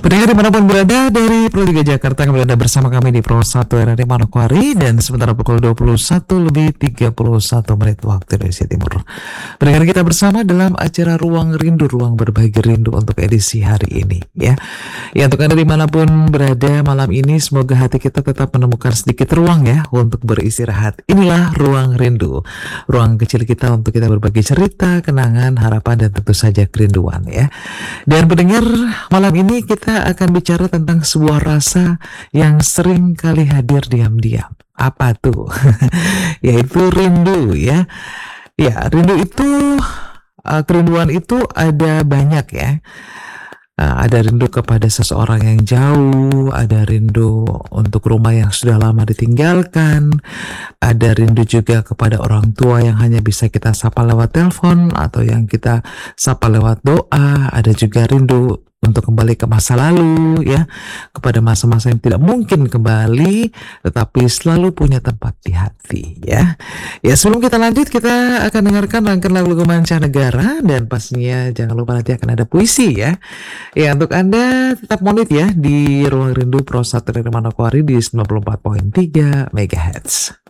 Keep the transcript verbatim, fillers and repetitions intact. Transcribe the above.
Pendengar dimanapun berada dari Pro tiga Jakarta, kembali Anda bersama kami di Pro satu R R D Manokwari, dan sementara pukul dua puluh satu lebih tiga puluh satu menit waktu Indonesia Timur. Pendengar kita bersama dalam acara Ruang Rindu, ruang berbagi rindu untuk edisi hari ini, ya. Ya, untuk Anda dimanapun berada malam ini, semoga hati kita tetap menemukan sedikit ruang ya untuk beristirahat. Inilah Ruang Rindu, ruang kecil kita untuk kita berbagi cerita, kenangan, harapan, dan tentu saja kerinduan ya. Dan pendengar, malam ini kita akan bicara tentang sebuah rasa yang sering kali hadir diam-diam. Apa tuh? Yaitu rindu ya. Ya, rindu itu, uh, kerinduan itu ada banyak ya. Nah, ada rindu kepada seseorang yang jauh, ada rindu untuk rumah yang sudah lama ditinggalkan, ada rindu juga kepada orang tua yang hanya bisa kita sapa lewat telepon atau yang kita sapa lewat doa, ada juga rindu untuk kembali ke masa lalu ya, kepada masa-masa yang tidak mungkin kembali tetapi selalu punya tempat di hati ya. Ya, sebelum kita lanjut, kita akan dengarkan rangkaian lagu-lagu mancanegara dan pastinya jangan lupa nanti akan ada puisi ya. Ya, untuk Anda tetap monit ya di Ruang Rindu Pro satu R R D Manokwari di sembilan puluh empat koma tiga megahertz.